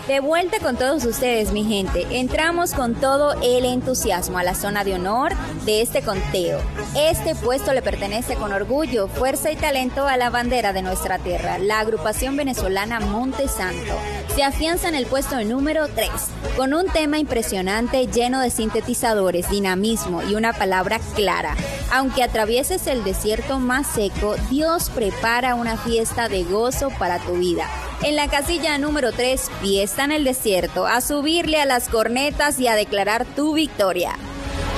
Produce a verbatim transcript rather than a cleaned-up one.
De vuelta con todos ustedes, mi gente. Entramos con todo el entusiasmo a la zona de honor de este conteo. Este puesto le pertenece con orgullo, fuerza y talento a la bandera de nuestra tierra, la agrupación venezolana Monte Santo. Se afianza en el puesto número tres, con un tema impresionante lleno de sintetizadores, dinamismo y una palabra clara. Aunque atravieses el desierto más seco, Dios prepara una fiesta de gozo para tu vida. En la casilla número tres, Fiesta en el Desierto, a subirle a las cornetas y a declarar tu victoria.